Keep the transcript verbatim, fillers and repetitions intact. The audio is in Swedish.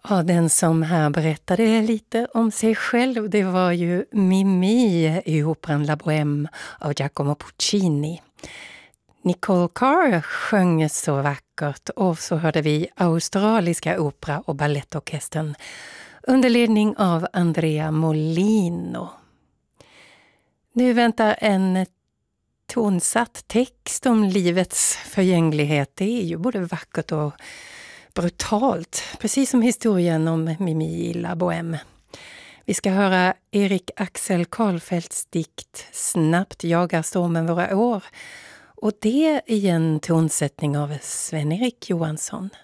Ja, den som här berättade lite om sig själv, det var ju Mimi i operan La Bohème av Giacomo Puccini. Nicole Carr sjöng så vackert och så hörde vi australiska opera- och ballettorkestern under ledning av Andrea Molino. Nu väntar en tonsatt text om livets förgänglighet. Det är ju både vackert och brutalt, precis som historien om Mimi i La Bohème. Vi ska höra Erik Axel Karlfeldts dikt Snabbt jagar stormen våra år. Och det är en tonsättning av Sven-Erik Johansson.